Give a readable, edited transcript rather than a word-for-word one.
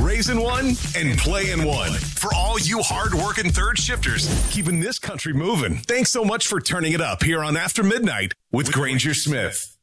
raising one and playing one. For all you hard-working third shifters, keeping this country moving. Thanks so much for turning it up here on After Midnight with Granger Smith.